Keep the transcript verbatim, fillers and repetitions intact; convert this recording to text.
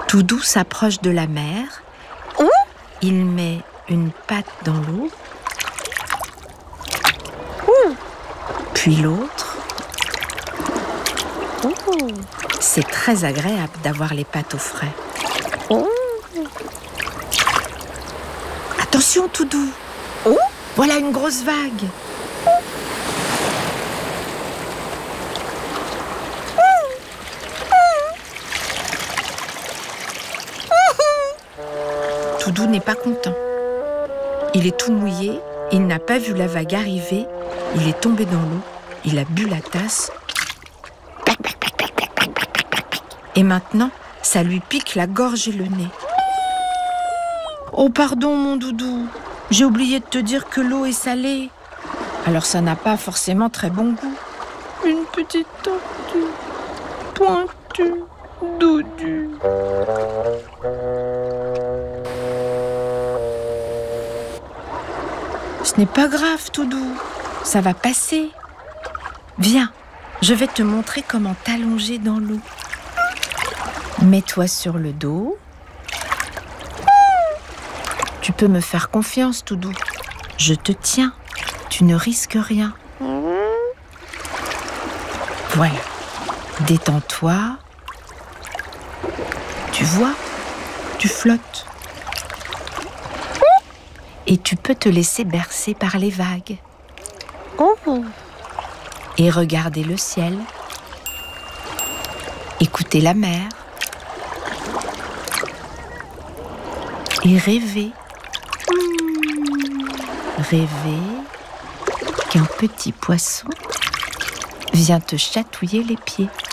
Toudou s'approche de la mer. Ouh! Il met une patte dans l'eau, Ouh! puis l'autre. Ouh! C'est très agréable d'avoir les pattes au frais. Ouh! Attention, Toudou! Ouh! Voilà une grosse vague. Toudou n'est pas content. Il est tout mouillé, il n'a pas vu la vague arriver, il est tombé dans l'eau, il a bu la tasse. Et maintenant, ça lui pique la gorge et le nez. Oh pardon mon doudou, j'ai oublié de te dire que l'eau est salée. Alors ça n'a pas forcément très bon goût. Une petite tortue, pointue, doudou. Ce n'est pas grave, Toudou, ça va passer. Viens, je vais te montrer comment t'allonger dans l'eau. Mets-toi sur le dos. Tu peux me faire confiance, Toudou. Je te tiens, tu ne risques rien. Voilà, détends-toi. Tu vois, tu flottes. Et tu peux te laisser bercer par les vagues. Oh! Et regarder le ciel. Écouter la mer. Et rêver. Rêver qu'un petit poisson vient te chatouiller les pieds.